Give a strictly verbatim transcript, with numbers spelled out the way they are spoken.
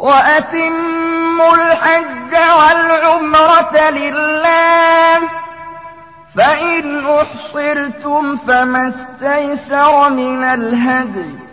وَأَتِمُّوا الْحَجَّ وَالْعُمْرَةَ لِلَّهِ ۖ فَإِنْ أُحْصِرْتُمْ فَمَا اسْتَيْسَرَ مِنَ الْهَدْيِ ۖ